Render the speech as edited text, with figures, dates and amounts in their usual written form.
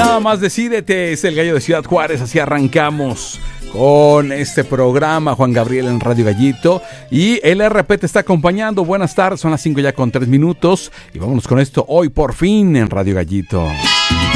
Nada más decídete, es el Gallo de Ciudad Juárez, así arrancamos con este programa, Juan Gabriel en Radio Gallito, y el RP te está acompañando. Buenas tardes, son las 5 ya con 3 minutos, y vámonos con esto hoy por fin en Radio Gallito.